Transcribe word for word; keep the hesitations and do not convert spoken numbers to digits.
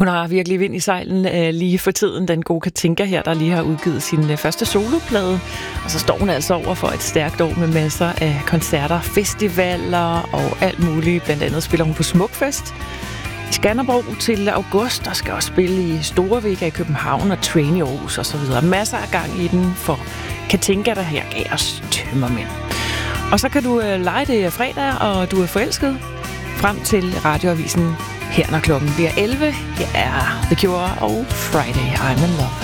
Hun har virkelig vind i sejlen øh, lige for tiden, den gode Katinka her, der lige har udgivet sin øh, første soloplade. Og så står hun altså over for et stærkt år med masser af koncerter, festivaler og alt muligt. Blandt andet spiller hun på Smukfest i Skanderborg til august, og skal også spille i Storevega i København og Train i Aarhus og så videre. Masser af gang i den for Katinka, der her gav os tømmermænd. Og så kan du øh, lege det fredag, og du er forelsket frem til Radioavisen her, når klokken bliver elleve. Her er The Cure og Friday I'm in Love.